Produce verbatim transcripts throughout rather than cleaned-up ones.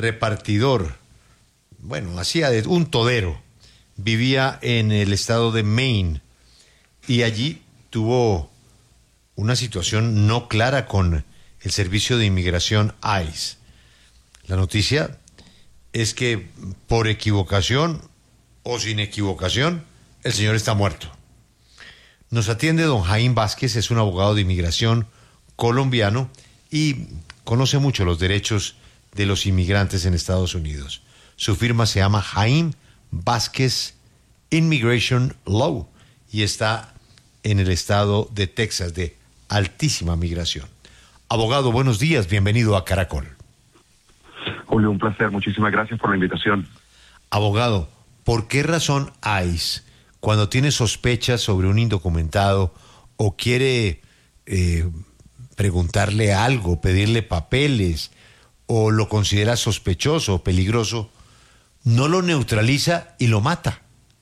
repartidor, bueno, hacía de un todero, vivía en el estado de Maine y allí tuvo una situación no clara con el servicio de inmigración ICE. La noticia es que por equivocación o sin equivocación, el señor está muerto. Nos atiende don Jaime Vázquez, es un abogado de inmigración colombiano y conoce mucho los derechos de los inmigrantes en Estados Unidos. Su firma se llama Jaime Vázquez Immigration Law y está en el estado de Texas, de altísima migración. Abogado, buenos días, bienvenido a Caracol. Julio, un placer, muchísimas gracias por la invitación. Abogado, ¿por qué razón ICE, cuando tiene sospechas sobre un indocumentado o quiere eh, preguntarle algo, pedirle papeles o lo considera sospechoso o peligroso, no lo neutraliza y lo mata?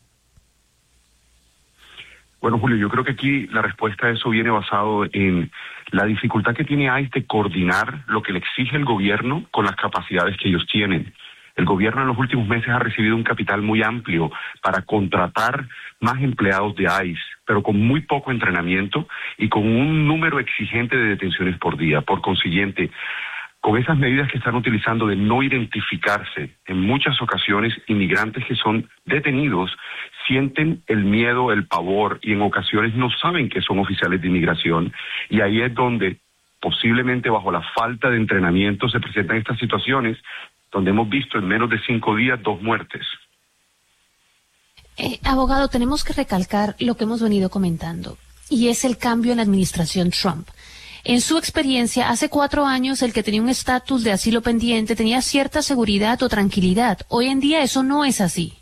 Bueno, Julio, yo creo que aquí la respuesta a eso viene basado en la dificultad que tiene ICE de coordinar lo que le exige el gobierno con las capacidades que ellos tienen. El gobierno en los últimos meses ha recibido un capital muy amplio para contratar más empleados de ICE, pero con muy poco entrenamiento y con un número exigente de detenciones por día. Por consiguiente, con esas medidas que están utilizando de no identificarse, en muchas ocasiones inmigrantes que son detenidos sienten el miedo, el pavor y en ocasiones no saben que son oficiales de inmigración, y ahí es donde posiblemente bajo la falta de entrenamiento se presentan estas situaciones donde hemos visto en menos de cinco días dos muertes. Eh, abogado, tenemos que recalcar lo que hemos venido comentando, y es el cambio en la administración Trump. En su experiencia, hace cuatro años el que tenía un estatus de asilo pendiente tenía cierta seguridad o tranquilidad. Hoy en día eso no es así.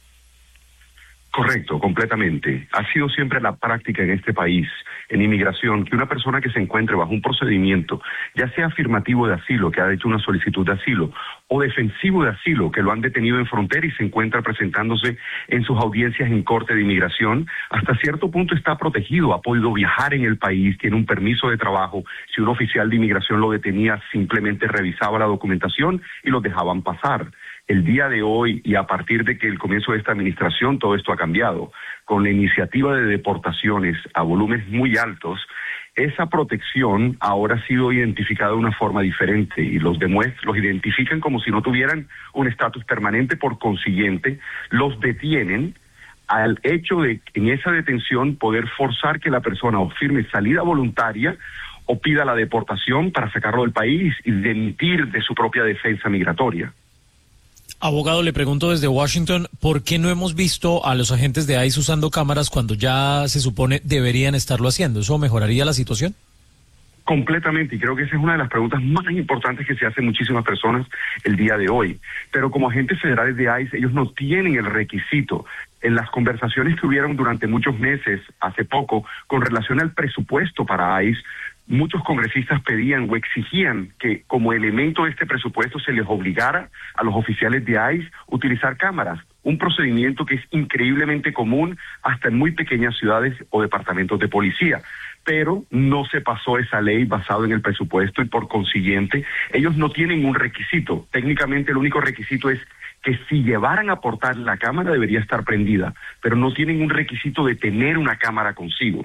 Correcto, completamente. Ha sido siempre la práctica en este país, en inmigración, que una persona que se encuentre bajo un procedimiento, ya sea afirmativo de asilo, que ha hecho una solicitud de asilo, o defensivo de asilo, que lo han detenido en frontera y se encuentra presentándose en sus audiencias en corte de inmigración, hasta cierto punto está protegido, ha podido viajar en el país, tiene un permiso de trabajo. Si un oficial de inmigración lo detenía, simplemente revisaba la documentación y los dejaban pasar. El día de hoy, y a partir de que el comienzo de esta administración, todo esto ha cambiado. Con la iniciativa de deportaciones a volúmenes muy altos, esa protección ahora ha sido identificada de una forma diferente y los demuest- los identifican como si no tuvieran un estatus permanente. Por consiguiente, los detienen al hecho de, en esa detención, poder forzar que la persona o firme salida voluntaria o pida la deportación para sacarlo del país y demitir de su propia defensa migratoria. Abogado, le pregunto desde Washington, ¿por qué no hemos visto a los agentes de ICE usando cámaras cuando ya se supone deberían estarlo haciendo? ¿Eso mejoraría la situación? Completamente, y creo que esa es una de las preguntas más importantes que se hacen muchísimas personas el día de hoy. Pero como agentes federales de ICE, ellos no tienen el requisito. En las conversaciones que hubieron durante muchos meses, hace poco, con relación al presupuesto para ICE, muchos congresistas pedían o exigían que como elemento de este presupuesto se les obligara a los oficiales de ICE a utilizar cámaras, un procedimiento que es increíblemente común hasta en muy pequeñas ciudades o departamentos de policía. Pero no se pasó esa ley basado en el presupuesto y por consiguiente ellos no tienen un requisito. Técnicamente el único requisito es que si llevaran a portar la cámara debería estar prendida, pero no tienen un requisito de tener una cámara consigo.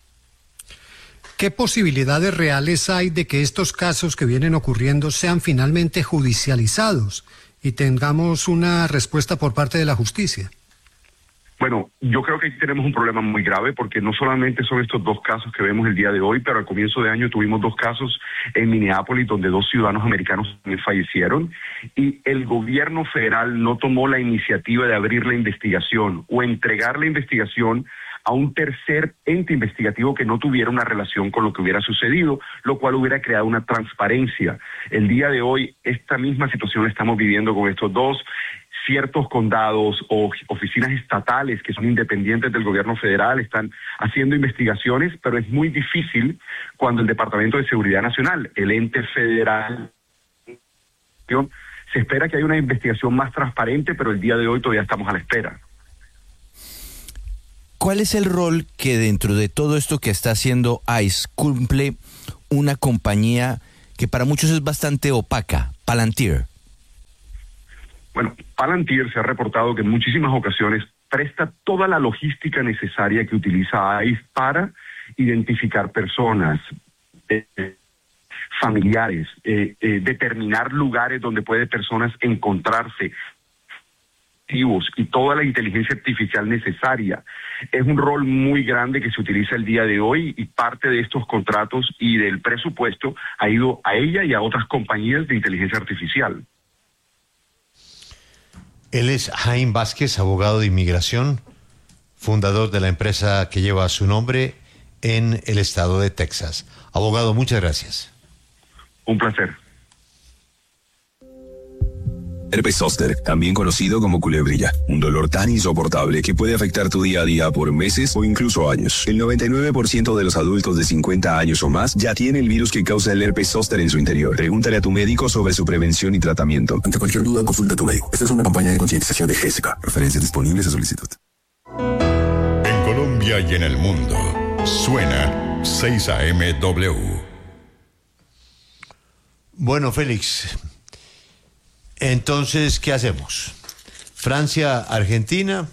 ¿Qué posibilidades reales hay de que estos casos que vienen ocurriendo sean finalmente judicializados y tengamos una respuesta por parte de la justicia? Bueno, yo creo que aquí tenemos un problema muy grave porque no solamente son estos dos casos que vemos el día de hoy, pero al comienzo de año tuvimos dos casos en Minneapolis donde dos ciudadanos americanos también fallecieron y el gobierno federal no tomó la iniciativa de abrir la investigación o entregar la investigación a un tercer ente investigativo que no tuviera una relación con lo que hubiera sucedido, lo cual hubiera creado una transparencia. El día de hoy, esta misma situación la estamos viviendo con estos dos. Ciertos condados o oficinas estatales que son independientes del gobierno federal están haciendo investigaciones, pero es muy difícil cuando el Departamento de Seguridad Nacional, el ente federal, se espera que haya una investigación más transparente, pero el día de hoy todavía estamos a la espera. ¿Cuál es el rol que dentro de todo esto que está haciendo ICE cumple una compañía que para muchos es bastante opaca, Palantir? Bueno, Palantir se ha reportado que en muchísimas ocasiones presta toda la logística necesaria que utiliza ICE para identificar personas, eh, familiares, eh, eh, determinar lugares donde pueden personas encontrarse, y toda la inteligencia artificial necesaria. Es un rol muy grande que se utiliza el día de hoy y parte de estos contratos y del presupuesto ha ido a ella y a otras compañías de inteligencia artificial. Él es Jaime Vázquez, abogado de inmigración, fundador de la empresa que lleva su nombre en el estado de Texas. Abogado, muchas gracias. Un placer. Herpes zóster, también conocido como culebrilla, un dolor tan insoportable que puede afectar tu día a día por meses o incluso años. El noventa y nueve por ciento de los adultos de cincuenta años o más ya tiene el virus que causa el herpes zóster en su interior. Pregúntale a tu médico sobre su prevención y tratamiento. Ante cualquier duda, consulta a tu médico. Esta es una campaña de concientización de Jessica. Referencias disponibles a solicitud. En Colombia y en el mundo, suena seis A M W. Bueno, Félix, entonces, ¿qué hacemos? Francia, Argentina,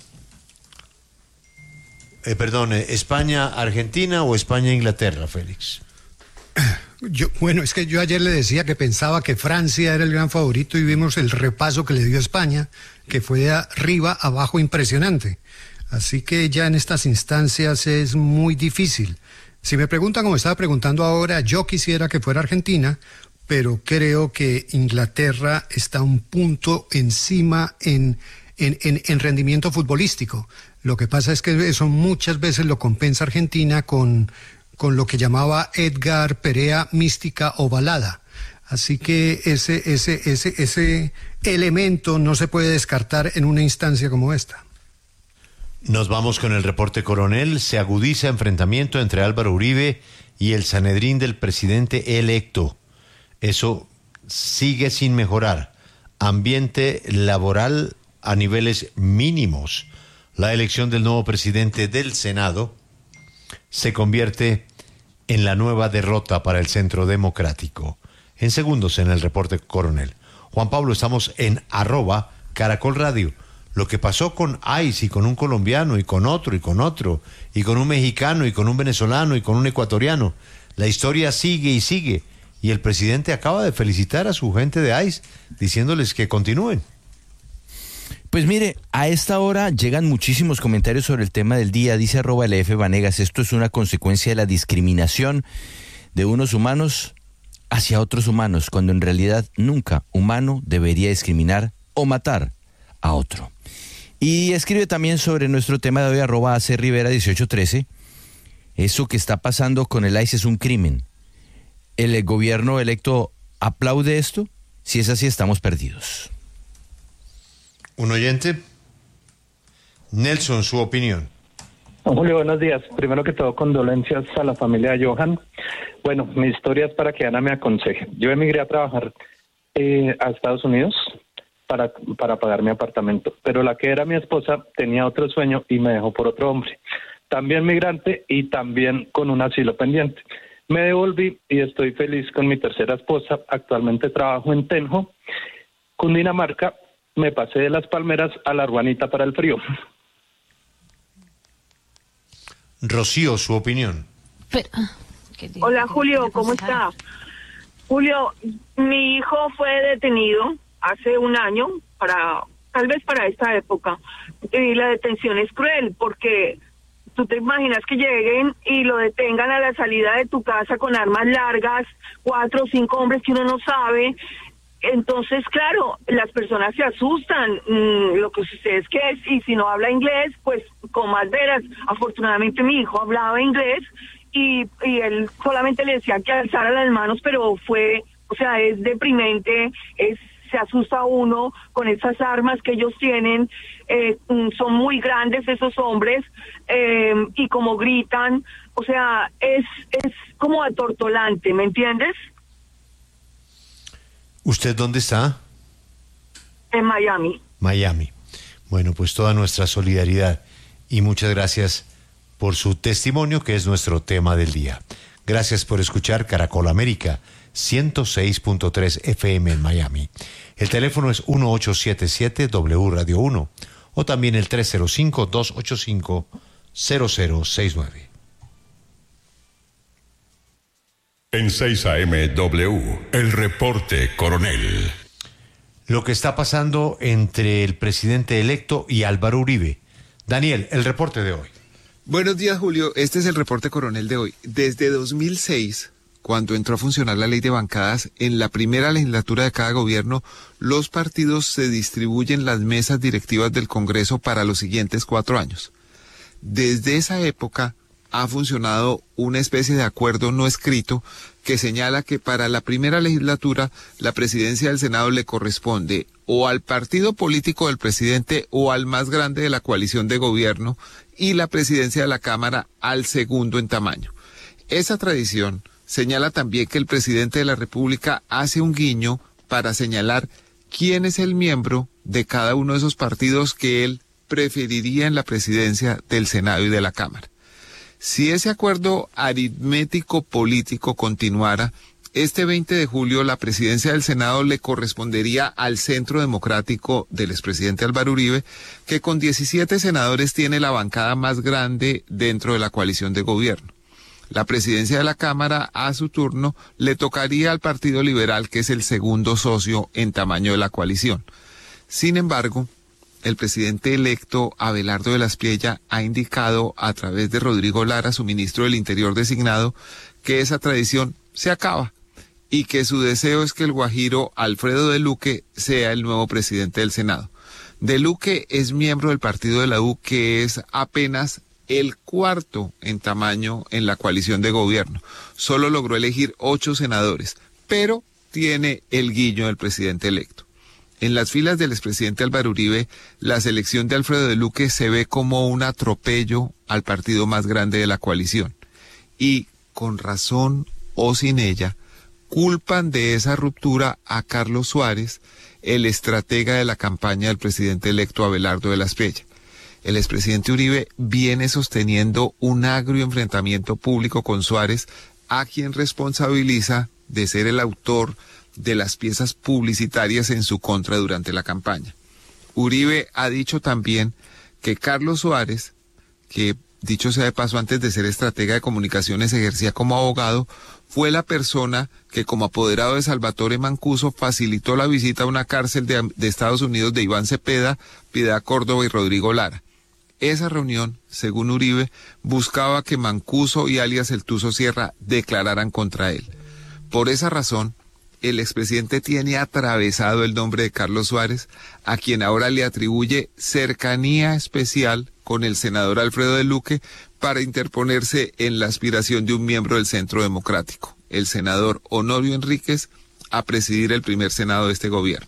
eh, perdón, España, Argentina o España, Inglaterra, Félix. Yo, bueno, es que yo ayer le decía que pensaba que Francia era el gran favorito y vimos el repaso que le dio a España, que fue de arriba abajo impresionante. Así que ya en estas instancias es muy difícil. Si me preguntan, como estaba preguntando ahora, yo quisiera que fuera Argentina, pero creo que Inglaterra está un punto encima en, en, en, en rendimiento futbolístico. Lo que pasa es que eso muchas veces lo compensa Argentina con, con lo que llamaba Edgar Perea mística o balada. Así que ese, ese, ese, ese elemento no se puede descartar en una instancia como esta. Nos vamos con el reporte coronel. Se agudiza enfrentamiento entre Álvaro Uribe y el Sanedrín del presidente electo. Eso sigue sin mejorar. Ambiente laboral a niveles mínimos. La elección del nuevo presidente del Senado se convierte en la nueva derrota para el Centro Democrático. En segundos en el reporte coronel. Juan Pablo, estamos en arroba Caracol Radio. Lo que pasó con ICE y con un colombiano y con otro y con otro y con un mexicano y con un venezolano y con un ecuatoriano. La historia sigue y sigue. Y el presidente acaba de felicitar a su gente de ICE, diciéndoles que continúen. Pues mire, a esta hora llegan muchísimos comentarios sobre el tema del día. Dice arroba L F Vanegas, esto es una consecuencia de la discriminación de unos humanos hacia otros humanos, cuando en realidad nunca humano debería discriminar o matar a otro. Y escribe también sobre nuestro tema de hoy, arroba A C Rivera dieciocho trece, eso que está pasando con el ICE es un crimen. ¿El gobierno electo aplaude esto? Si es así, estamos perdidos. Un oyente. Nelson, su opinión. Julio, buenos días. Primero que todo, condolencias a la familia de Johan. Bueno, mi historia es para que Ana me aconseje. Yo emigré a trabajar eh, a Estados Unidos para, para pagar mi apartamento, pero la que era mi esposa tenía otro sueño y me dejó por otro hombre. También migrante y también con un asilo pendiente. Me devolví y estoy feliz con mi tercera esposa. Actualmente trabajo en Tenjo, Cundinamarca. Me pasé de Las Palmeras a La Ruanita para el frío. Rocío, su opinión. Pero, hola Julio, ¿cómo está? Julio, mi hijo fue detenido hace un año, para tal vez para esta época, y la detención es cruel porque tú te imaginas que lleguen y lo detengan a la salida de tu casa con armas largas, cuatro o cinco hombres que uno no sabe. Entonces, claro, las personas se asustan. Mm, lo que sucede es que, y si no habla inglés, pues con más veras. Afortunadamente mi hijo hablaba inglés y, y él solamente le decía que alzara las manos, pero fue, o sea, es deprimente, es se asusta uno con esas armas que ellos tienen, eh, son muy grandes esos hombres, eh, y como gritan, o sea, es, es como atortolante, ¿me entiendes? ¿Usted dónde está? En Miami. Miami. Bueno, pues toda nuestra solidaridad y muchas gracias por su testimonio, que es nuestro tema del día. Gracias por escuchar Caracol América, ciento seis punto tres F M en Miami. El teléfono es uno ocho siete siete W Radio uno o también el tres cero cinco, dos ocho cinco, cero cero seis nueve. En seis A M W, el reporte coronel. Lo que está pasando entre el presidente electo y Álvaro Uribe. Daniel, el reporte de hoy. Buenos días, Julio. Este es el reporte coronel de hoy. Desde dos mil seis, cuando entró a funcionar la ley de bancadas, en la primera legislatura de cada gobierno, los partidos se distribuyen las mesas directivas del Congreso para los siguientes cuatro años. Desde esa época ha funcionado una especie de acuerdo no escrito que señala que para la primera legislatura la presidencia del Senado le corresponde o al partido político del presidente o al más grande de la coalición de gobierno, y la presidencia de la Cámara al segundo en tamaño. Esa tradición señala también que el presidente de la República hace un guiño para señalar quién es el miembro de cada uno de esos partidos que él preferiría en la presidencia del Senado y de la Cámara. Si ese acuerdo aritmético político continuara, este veinte de julio la presidencia del Senado le correspondería al Centro Democrático del expresidente Álvaro Uribe, que con diecisiete senadores tiene la bancada más grande dentro de la coalición de gobierno. La presidencia de la Cámara, a su turno, le tocaría al Partido Liberal, que es el segundo socio en tamaño de la coalición. Sin embargo, el presidente electo Abelardo de la Espriella ha indicado a través de Rodrigo Lara, su ministro del Interior designado, que esa tradición se acaba y que su deseo es que el guajiro Alfredo de Luque sea el nuevo presidente del Senado. De Luque es miembro del partido de la U, que es apenas el cuarto en tamaño en la coalición de gobierno. Solo logró elegir ocho senadores, pero tiene el guiño del presidente electo. En las filas del expresidente Álvaro Uribe, la selección de Alfredo de Luque se ve como un atropello al partido más grande de la coalición. Y, con razón o sin ella, culpan de esa ruptura a Carlos Suárez, el estratega de la campaña del presidente electo Abelardo de la Espriella. El expresidente Uribe viene sosteniendo un agrio enfrentamiento público con Suárez, a quien responsabiliza de ser el autor de las piezas publicitarias en su contra durante la campaña. Uribe ha dicho también que Carlos Suárez, que dicho sea de paso antes de ser estratega de comunicaciones ejercía como abogado, fue la persona que como apoderado de Salvatore Mancuso facilitó la visita a una cárcel de, de Estados Unidos de Iván Cepeda, Piedad Córdoba y Rodrigo Lara. Esa reunión, según Uribe, buscaba que Mancuso y alias el Tuzo Sierra declararan contra él. Por esa razón, el expresidente tiene atravesado el nombre de Carlos Suárez, a quien ahora le atribuye cercanía especial con el senador Alfredo de Luque para interponerse en la aspiración de un miembro del Centro Democrático, el senador Honorio Enríquez, a presidir el primer senado de este gobierno.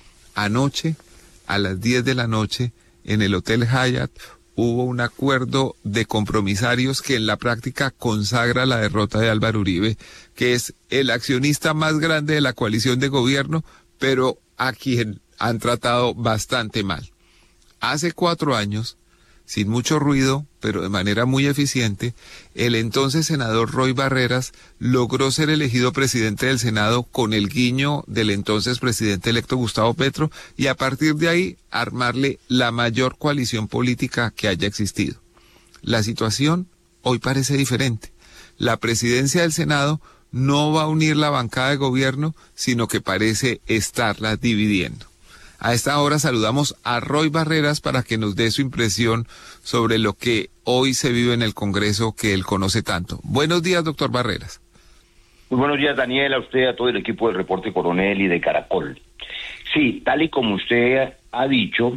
Anoche, a las diez de la noche, en el Hotel Hyatt, hubo un acuerdo de compromisarios que en la práctica consagra la derrota de Álvaro Uribe, que es el accionista más grande de la coalición de gobierno, pero a quien han tratado bastante mal. Hace cuatro años, sin mucho ruido, pero de manera muy eficiente, el entonces senador Roy Barreras logró ser elegido presidente del Senado con el guiño del entonces presidente electo Gustavo Petro y a partir de ahí armarle la mayor coalición política que haya existido. La situación hoy parece diferente. La presidencia del Senado no va a unir la bancada de gobierno, sino que parece estarla dividiendo. A esta hora saludamos a Roy Barreras para que nos dé su impresión sobre lo que hoy se vive en el Congreso que él conoce tanto. Buenos días, doctor Barreras. Muy buenos días, Daniel, a usted, a todo el equipo del Reporte Coronel y de Caracol. Sí, tal y como usted ha dicho,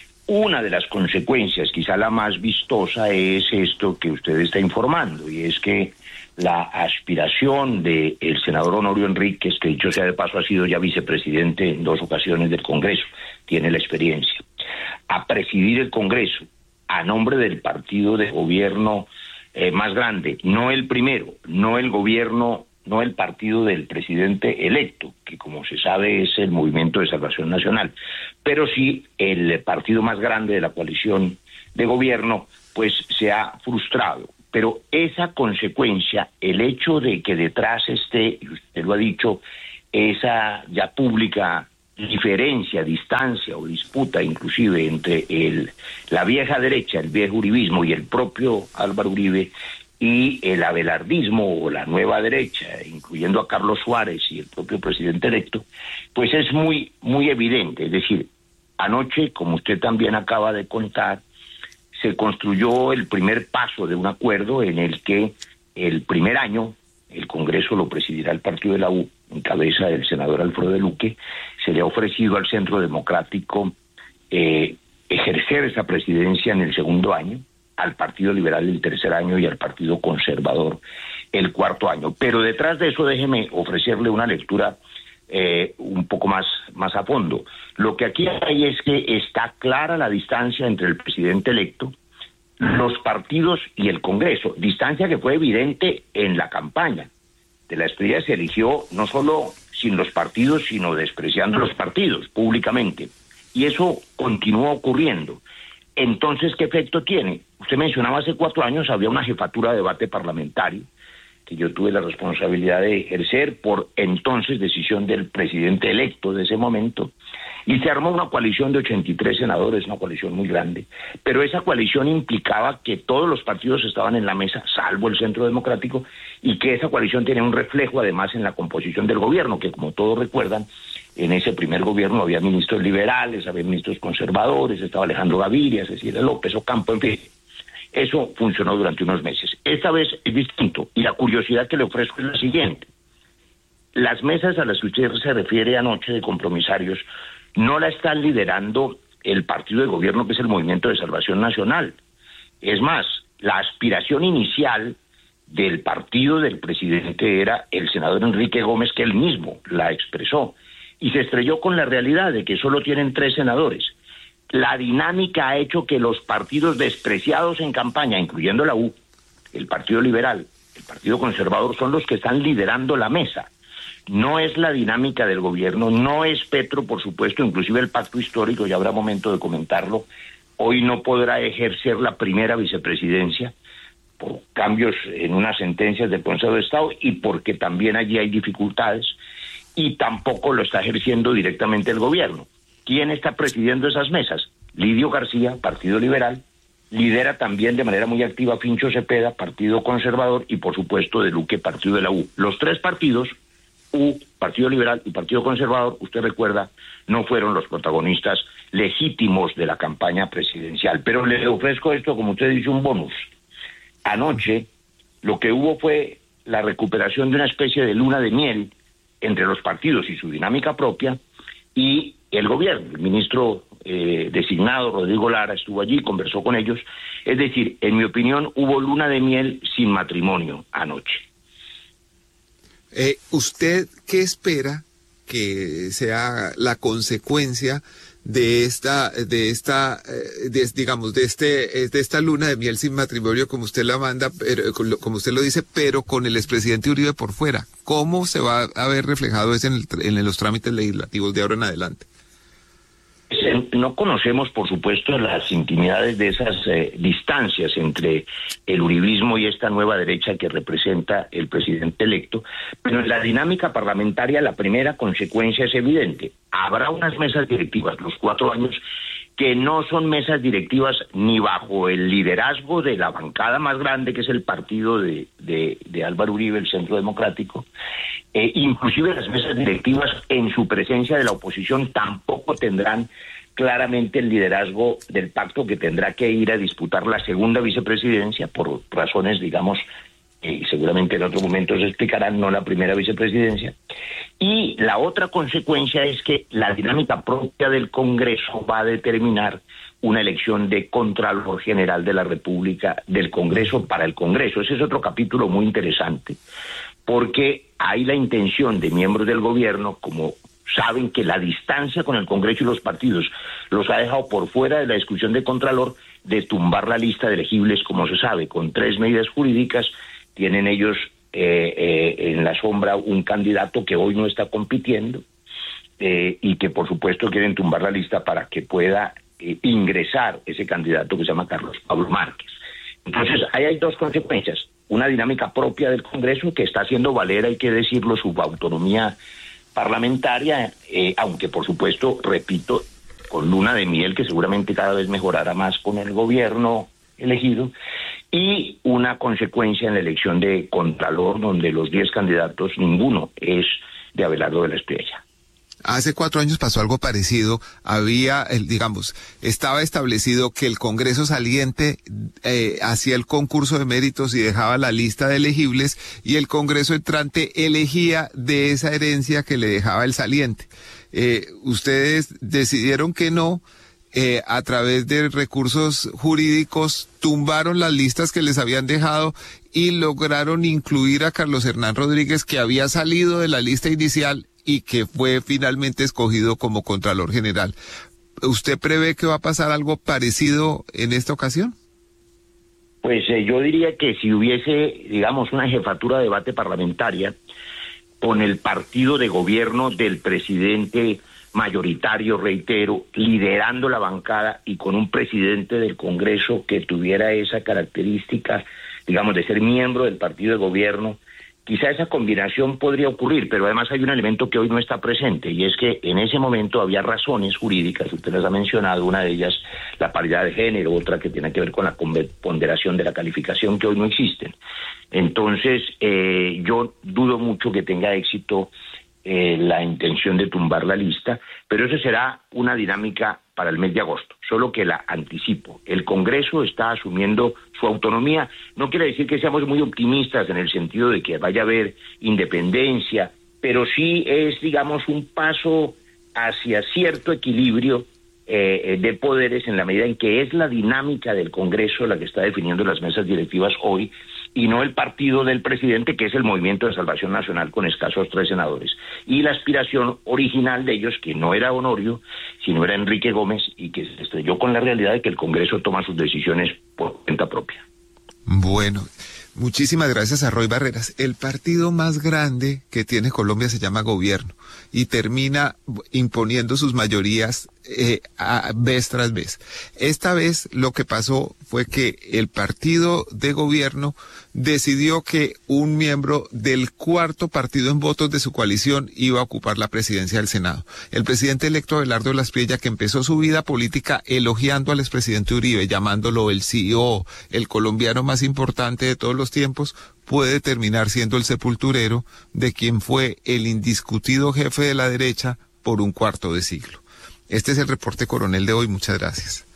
una de las consecuencias, quizá la más vistosa, es esto que usted está informando, y es que la aspiración del senador Honorio Enríquez, que dicho sea de paso ha sido ya vicepresidente en dos ocasiones del Congreso, tiene la experiencia, a presidir el Congreso a nombre del partido de gobierno eh, más grande, no el primero, no el gobierno, no el partido del presidente electo, que como se sabe es el Movimiento de Salvación Nacional, pero sí el partido más grande de la coalición de gobierno, pues se ha frustrado. Pero esa consecuencia, el hecho de que detrás esté, y usted lo ha dicho, esa ya pública diferencia, distancia o disputa inclusive entre el, la vieja derecha, el viejo uribismo y el propio Álvaro Uribe y el abelardismo o la nueva derecha, incluyendo a Carlos Suárez y el propio presidente electo, pues es muy, muy evidente. Es decir, anoche, como usted también acaba de contar, se construyó el primer paso de un acuerdo en el que el primer año el Congreso lo presidirá el partido de la U, en cabeza del senador Alfredo Luque. Se le ha ofrecido al Centro Democrático eh, ejercer esa presidencia en el segundo año, al Partido Liberal el tercer año y al Partido Conservador el cuarto año. Pero detrás de eso déjeme ofrecerle una lectura eh, un poco más, más a fondo. Lo que aquí hay es que está clara la distancia entre el presidente electo, los partidos y el Congreso, distancia que fue evidente en la campaña. De la Espriella se eligió no solo sin los partidos, sino despreciando los partidos públicamente. Y eso continúa ocurriendo. Entonces, ¿qué efecto tiene? Usted mencionaba hace cuatro años había una jefatura de debate parlamentario que yo tuve la responsabilidad de ejercer por entonces decisión del presidente electo de ese momento, y se armó una coalición de ochenta y tres senadores, una coalición muy grande, pero esa coalición implicaba que todos los partidos estaban en la mesa, salvo el Centro Democrático, y que esa coalición tenía un reflejo además en la composición del gobierno, que como todos recuerdan, en ese primer gobierno había ministros liberales, había ministros conservadores, estaba Alejandro Gaviria, Cecilia López Ocampo, en fin. Eso funcionó durante unos meses. Esta vez es distinto, y la curiosidad que le ofrezco es la siguiente. Las mesas a las que usted se refiere anoche de compromisarios no la están liderando el partido de gobierno, que es el Movimiento de Salvación Nacional. Es más, la aspiración inicial del partido del presidente era el senador Enrique Gómez, que él mismo la expresó, y se estrelló con la realidad de que solo tienen tres senadores. La dinámica ha hecho que los partidos despreciados en campaña, incluyendo la U, el Partido Liberal, el Partido Conservador, son los que están liderando la mesa. No es la dinámica del gobierno, no es Petro, por supuesto, inclusive el pacto histórico, ya habrá momento de comentarlo, hoy no podrá ejercer la primera vicepresidencia por cambios en unas sentencias del Consejo de Estado y porque también allí hay dificultades, y tampoco lo está ejerciendo directamente el gobierno. ¿Quién está presidiendo esas mesas? Lidio García, Partido Liberal, lidera también de manera muy activa Fincho Cepeda, Partido Conservador, y por supuesto de Luque, Partido de la U. Los tres partidos, U, Partido Liberal y Partido Conservador, usted recuerda, no fueron los protagonistas legítimos de la campaña presidencial. Pero le ofrezco esto, como usted dice, un bonus. Anoche lo que hubo fue la recuperación de una especie de luna de miel entre los partidos y su dinámica propia y el gobierno. El ministro eh, designado, Rodrigo Lara, estuvo allí, conversó con ellos. Es decir, en mi opinión, hubo luna de miel sin matrimonio anoche. Eh, ¿Usted qué espera que sea la consecuencia de esta, de esta, de, digamos, de este, de esta luna de miel sin matrimonio, como usted la manda, pero, como usted lo dice, pero con el expresidente Uribe por fuera? ¿Cómo se va a ver reflejado eso en, el, en los trámites legislativos de ahora en adelante? No conocemos, por supuesto, las intimidades de esas eh, distancias entre el uribismo y esta nueva derecha que representa el presidente electo, pero en la dinámica parlamentaria la primera consecuencia es evidente. Habrá unas mesas directivas, los cuatro años, que no son mesas directivas ni bajo el liderazgo de la bancada más grande, que es el partido de, de, de Álvaro Uribe, el Centro Democrático. Eh, inclusive las mesas directivas en su presencia de la oposición tampoco tendrán claramente el liderazgo del pacto, que tendrá que ir a disputar la segunda vicepresidencia por razones, digamos, y seguramente en otro momento se explicarán, no la primera vicepresidencia. Y la otra consecuencia es que la dinámica propia del Congreso va a determinar una elección de Contralor General de la República, del Congreso para el Congreso. Ese es otro capítulo muy interesante, porque hay la intención de miembros del gobierno, como saben que la distancia con el Congreso y los partidos los ha dejado por fuera de la discusión de Contralor, de tumbar la lista de elegibles, como se sabe, con tres medidas jurídicas. Tienen ellos eh, eh, en la sombra un candidato que hoy no está compitiendo eh, y que por supuesto quieren tumbar la lista para que pueda eh, ingresar ese candidato que se llama Carlos Pablo Márquez. Entonces, ahí hay dos consecuencias. Una dinámica propia del Congreso que está haciendo valer, hay que decirlo, su autonomía parlamentaria, eh, aunque por supuesto, repito, con luna de miel que seguramente cada vez mejorará más con el gobierno elegido, y una consecuencia en la elección de Contralor, donde los diez candidatos, ninguno es de Abelardo de la Espriella. Hace cuatro años pasó algo parecido. Había, el, digamos, estaba establecido que el Congreso saliente eh, hacía el concurso de méritos y dejaba la lista de elegibles, y el Congreso entrante elegía de esa herencia que le dejaba el saliente. Eh, ustedes decidieron que no, eh, a través de recursos jurídicos tumbaron las listas que les habían dejado y lograron incluir a Carlos Hernán Rodríguez, que había salido de la lista inicial y que fue finalmente escogido como Contralor General. ¿Usted prevé que va a pasar algo parecido en esta ocasión? Pues eh, yo diría que si hubiese, digamos, una jefatura de debate parlamentaria con el partido de gobierno del presidente mayoritario, reitero, liderando la bancada, y con un presidente del Congreso que tuviera esa característica, digamos, de ser miembro del partido de gobierno, quizá esa combinación podría ocurrir, pero además hay un elemento que hoy no está presente, y es que en ese momento había razones jurídicas, usted las ha mencionado, una de ellas la paridad de género, otra que tiene que ver con la ponderación de la calificación, que hoy no existen. Entonces, eh, yo dudo mucho que tenga éxito eh, la intención de tumbar la lista, pero eso será una dinámica para el mes de agosto, solo que la anticipo. El Congreso está asumiendo su autonomía. No quiere decir que seamos muy optimistas en el sentido de que vaya a haber independencia, pero sí es, digamos, un paso hacia cierto equilibrio eh, de poderes, en la medida en que es la dinámica del Congreso la que está definiendo las mesas directivas hoy, y no el partido del presidente, que es el Movimiento de Salvación Nacional, con escasos tres senadores. Y la aspiración original de ellos, que no era Honorio, sino era Enrique Gómez, y que se estrelló con la realidad de que el Congreso toma sus decisiones por cuenta propia. Bueno, muchísimas gracias a Roy Barreras. El partido más grande que tiene Colombia se llama Gobierno, y termina imponiendo sus mayorías eh, a, vez tras vez. Esta vez lo que pasó fue que el partido de Gobierno decidió que un miembro del cuarto partido en votos de su coalición iba a ocupar la presidencia del Senado. El presidente electo Abelardo de la Espriella, que empezó su vida política elogiando al expresidente Uribe, llamándolo el C E O, el colombiano más importante de todos los tiempos, puede terminar siendo el sepulturero de quien fue el indiscutido jefe de la derecha por un cuarto de siglo. Este es el reporte Coronel de hoy. Muchas gracias.